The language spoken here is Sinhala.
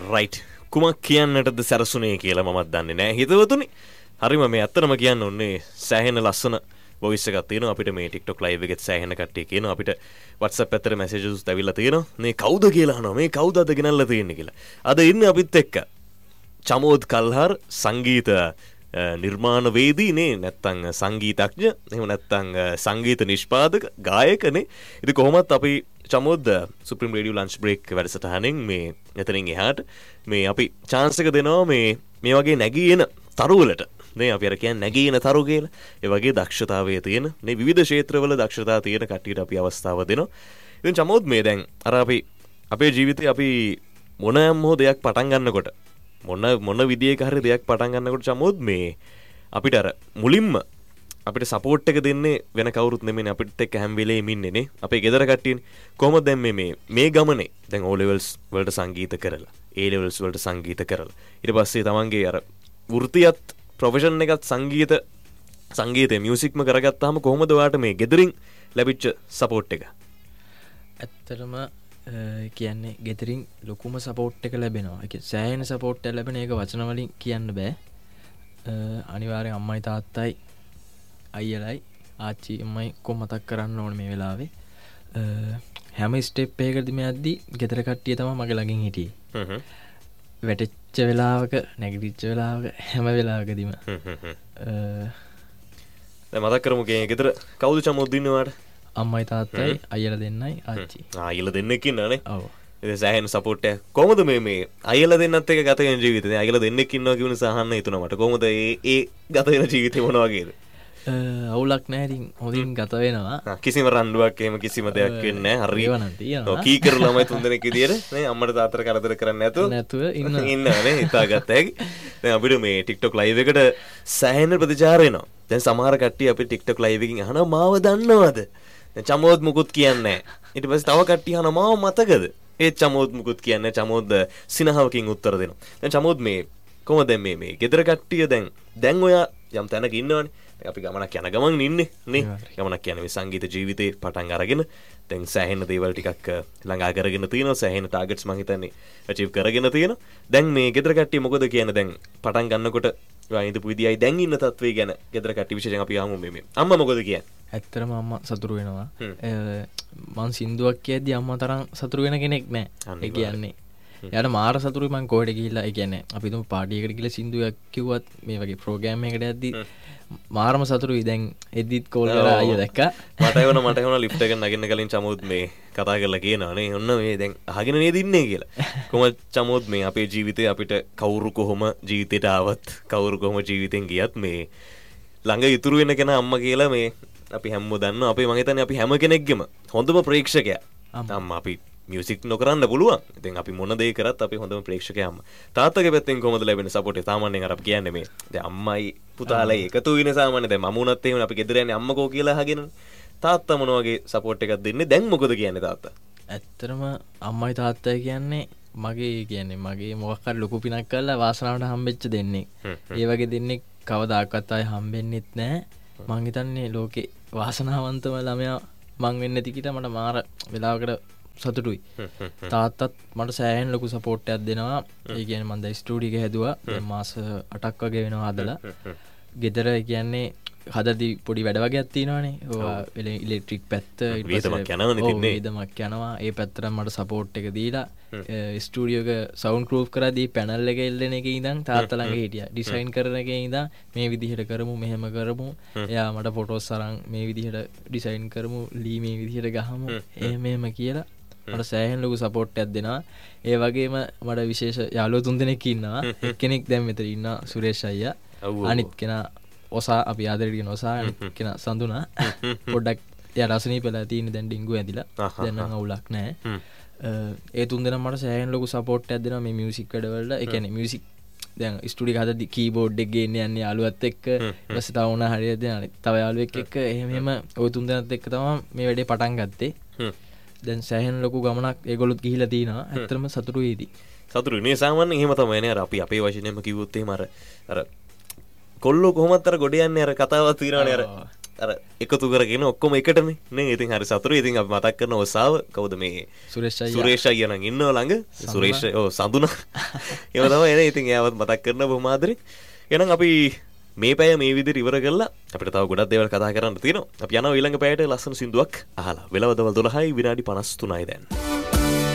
රයිට් කුමක් කියන්නටද සැරසුනේ කියලා මමත් දන්නේ නැහැ හිතවතුනි. හරිම මේ ඇත්තටම කියන්න ඕනේ සෑහෙන ලස්සන වොයිස් එකක් තියෙනවා අපිට මේ TikTok live එකෙත් සෑහෙන කට්ටිය කියනවා අපිට WhatsApp පැත්තට messages ඇවිල්ලා තියෙනවා මේ කවුද කියලා අහනවා මේ කවුද අද ගෙනල්ලා තියෙන්නේ කියලා. අද ඉන්නේ අපිත් එක්ක චමෝද් කල්හාර් සංගීත නිර්මාණවේදී නේ නැත්තම් සංගීතඥ එහෙම නැත්තම් සංගීත නිෂ්පාදක ගායකනේ. ඉතින් කොහොමත් අපි චමෝද් සුප්‍රීම රේඩියෝ ලන්ච් බ්‍රේක් වැඩසටහනෙන් මේ එතනින් එහාට මේ අපි chance එක දෙනවා මේ වගේ නැගී එන තරුවලට නේ අපි අර කියන්නේ නැගී එන තරු කියලා. ඒ වගේ දක්ෂතාවයේ තියෙන මේ විවිධ ක්ෂේත්‍රවල දක්ෂතාව තියෙන කට්ටියට අපි අවස්ථාව දෙනවා. ඉතින් චමෝද් මේ දැන් අර අපි අපේ ජීවිතේ අපි මොනෑම දෙයක් පටන් ගන්නකොට මොන විදියක හරි දෙයක් පටන් ගන්නකොට චමෝද් මේ අපිට අර මුලින්ම අපිට සපෝට් එක දෙන්නේ වෙන කවුරුත් නෙමෙයි අපිට එක්ක හැම වෙලේම ඉන්නේ නේ අපේ ගෙදර කට්ටියනේ. කොහොමද දැන් මේ ගමනේ දැන් O levels වලට සංගීත කරලා A levels වලට සංගීත කරලා ඊට පස්සේ තමන්ගේ අර වෘත්තියත් ප්‍රොෆෙෂන් එකත් සංගීතේ මියුසික්ම කරගත්තාම කොහොමද ඔයාලට මේ ගෙදරින් ලැබිච්ච සපෝට් එක? ඇත්තටම කියන්නේ ගෙදරින් ලොකුම සපෝට් එක ලැබෙනවා. ඒක සෑහෙන සපෝට් එක ලැබෙන එක වචන වලින් කියන්න බෑ. අනිවාර්යෙන් අම්මයි තාත්තයි අයියලයි ආච්චි අම්මයි කොහොම මතක් කරන්න ඕනේ මේ වෙලාවේ. හැම ස්ටෙප් එකකදීම යද්දි ගෙදර කට්ටිය තමයි මගේ ළඟින් හිටියේ. වැටෙච්ච වෙලාවක නැගිටිච්ච වෙලාවක හැම වෙලාවකදීම දැන් මතක් කරමු ගෙදර කවුද චමෝද් ඉන්නේ ඔයාලට? අම්මයි තාත්තයි අයියලා දෙන්නයි ආච්චි. අයියලා දෙන්නෙක් ඉන්නවනේ. ඔව්. ඒ සෑහෙන සපෝට් එක. කොහොමද මේ අයියලා දෙන්නත් එක්ක ගත වෙන ජීවිතේ? දැන් අයියලා දෙන්නෙක් ඉන්නවා කියන නිසා අහන්න හිතුණා මට. කොහොමද ඒ ගත වෙන ජීවිතේ මොන වගේද? අවුලක් නැහැ ඉතින් හොඳින් ගත වෙනවා. කිසිම රණ්ඩුවක් එහෙම කිසිම දෙයක් වෙන්නේ නැහැ. හරි. ඒව නම් තියෙනවා. ඔව් කීකරු ළමයි තුන්දෙනෙක් විදියට නේ අම්මට තාත්තට කරදර කරන්නේ නැතුව ඉන්නවා. ඉන්නවනේ හිතාගත්ත හැකි. දැන් අපිට මේ TikTok live එකට සෑහෙන ප්‍රතිචාර එනවා. දැන් සමහර කට්ටිය අපේ TikTok live එකකින් අහනවා මාව දන්නවද? දැන් චමෝද් මුකුත් කියන්නේ නැහැ. ඊට පස්සේ තව කට්ටිය අහනවා මාව මතකද? ඒත් චමෝද් මුකුත් කියන්නේ නැහැ. චමෝද් සිනහවකින් උත්තර දෙනවා. දැන් චමෝද් මේ කොහොමද මේ ගෙදර කට්ටිය දැන් ඔයා යම් තැනක ඉන්නවනේ. අපි ගමනක් යන ගමන් ඉන්නේ නේ. ගමනක් කියන්නේ මේ සංගීත ජීවිතේ පටන් අරගෙන දැන් සෑහෙන දේවල් ටිකක් ළඟා කරගෙන තියෙනවා. සෑහෙන ටාගට්ස් මං හිතන්නේ අචීව් කරගෙන තියෙනවා. දැන් මේ ගෙදර කට්ටිය මොකද කියන්නේ දැන් පටන් ගන්නකොට ඔයා ඉඳපු විදියයි දැන් ඉන්න තත්ත්වය ගැන ගෙදර කට්ටිය විශේෂයෙන් අපි අහමු මේ අම්මා මොකද කියන්නේ? ඇත්තටම අම්මා සතුටු වෙනවා. මං සින්දුවක් කියද්දි අම්මා තරම් සතුටු වෙන කෙනෙක් නෑ. ඒ කියන්නේ යාට මාර සතුරුයි මං කොහෙට ගිහිල්ලා ඒ කියන්නේ අපි තුමු පාටි එකට ගිහලා සින්දුවක් කිව්වත් මේ වගේ ප්‍රෝග්‍රෑම් එකකට යද්දි මාරම සතුරුයි. දැන් එද්දිත් කෝල් කරලා අයියෝ දැක්කා. මට එවන ලිෆ්ට් එක නගින්න කලින් චමෝද් මේ කතා කරලා කියනවානේ ඔන්න මේ දැන් අහගෙන නේද ඉන්නේ කියලා. කොහොමද චමෝද් මේ අපේ ජීවිතේ අපිට කවුරු කොහොම ජීවිතේට ආවත් කවුරු කොහොම ජීවිතෙන් ගියත් මේ ළඟ ඉතුරු වෙන කෙනා අම්මා කියලා මේ අපි හැමෝම දන්නවා. අපි මම හිතන්නේ අපි හැම කෙනෙක්ගෙම හොඳම ප්‍රේක්ෂකයා අම්මා. අපි මියුසික් නොකරන්න පුළුවන්. ඉතින් අපි මොන දේ කරත් අපි හොඳම ප්‍රේක්ෂකයා අම්මා. තාත්තගේ පැත්තෙන් කොහොමද ලැබෙන සපෝට් එක? සාමාන්‍යයෙන් අර අපි කියන්නේ මේ දැන් අම්මයි පුතාලයි එකතු වෙන සාමාන්‍ය දැන් මම උනත් එහෙම අපි ගෙදර යන්නේ අම්මකෝ කියලා අහගෙනනේ. තාත්තා මොන වගේ සපෝට් එකක් දෙන්නේ? දැන් මොකද කියන්නේ තාත්තා? ඇත්තටම අම්මයි තාත්තයි කියන්නේ මගේ මොකක් හරි ලොකු පිනක් කරලා වාසනාවට හම්බෙච්ච දෙන්නෙක්. ඒ වගේ දෙන්නෙක් කවදාකවත් ආයේ හම්බෙන්නෙත් නැහැ. මං හිතන්නේ ලෝකේ වාසනාවන්තම ළමයා මං වෙන්න ඇති කියලා මට මාර වෙලාවකට සතුටුයි. තාත්තත් මට සෑහෙන ලොකු සපෝට් එකක් දෙනවා. ඒ කියන්නේ මම දැන් ස්ටුඩියෝ එක හැදුවා. දැන් මාස 8ක් වගේ වෙනවා හදලා. ගෙදර කියන්නේ හදද්දි පොඩි වැඩ වගේක් තියෙනවානේ. ඔය ඉලෙක්ට්‍රික් පැත්ත ඊට පස්සේ වේදමක් යනවා. ඒ පැත්තට මට සපෝට් එක දීලා ස්ටුඩියෝ එක සවුන්ඩ් ප්‍රූෆ් කරද්දී පැනල් එක එල්ලෙන එකේ ඉඳන් තාත්තා ළඟ හිටියා. ඩිසයින් කරන එකේ ඉඳන් මේ විදිහට කරමු මෙහෙම කරමු. එයා මට ෆොටෝස් අරන් මේ විදිහට ඩිසයින් කරමු. ලී මේ විදිහට ගහමු. එහෙම කියලා මට සෑහෙන ලොකු සපෝට් එකක් දෙනවා. ඒ වගේම මට විශේෂ යාළුවෝ 3 දෙනෙක් ඉන්නවා. එක්කෙනෙක් දැන් මෙතන ඉන්නවා සුරේෂ් අයියා. අනිත් කෙනා ඔසා අපි ආදරේ කියන ඔසා අනිත් කෙනා සඳුනා. පොඩ්ඩක් එයා රසණීපලා තියෙන දැන් ඩිංගු ඇදිලා. දැන් නම් අවුලක් නැහැ. ඒ 3 දෙනා මට සෑහෙන ලොකු සපෝට් එකක් දෙනවා මේ මියුසික් වැඩවලට. ඒ කියන්නේ මියුසික් දැන් ස්ටුඩියෝ එක හදද්දි කීබෝඩ් එක ගේන්න යන්නේ යාළුවත් එක්ක. ඊට පස්සේ තව උනා හරියට දෙන අනිත් තව යාළුවෙක් එක්ක එහෙම ওই 3 දෙනාත් එක්ක තමයි මේ වැඩේ පටන් ගත්තේ. දැන් සෑහෙන ලොකු ගමනක් ඒගොල්ලොත් ගිහිලා තිනවා. ඇත්තටම සතුටුයි ඉතින්. සතුටුයි නේ සාමාන්‍යයෙන් එහෙම තමයි නේ. අර අපි අපේ වචනයෙන්ම කිව්වොත් එහෙම අර කොල්ලෝ කොහොමත් අර ගොඩ යන්නේ අර කතාවක් තියෙනවානේ අර අර එකතු කරගෙන ඔක්කොම එකටනේ නේ. ඉතින් හරි සතුටුයි. ඉතින් අපි මතක් කරන ඔසාව කවුද මේ සුරේෂ් අයියා නම් ඉන්නව ළඟ. සුරේෂ් සඳුන. ඒව තමයි එනේ. ඉතින් එයාවත් මතක් කරන බොහොම ආදරේ. එහෙනම් අපි මේ පැය මේ විදිහට ඉවර කරලා අපිට තව ගොඩක් දේවල් කතා කරන්න තියෙනවා. අපි යනවා ඊළඟ පැයට ලස්සන සින්දුවක් අහලා. වෙලව දවල් 12යි විනාඩි 53යි දැන්.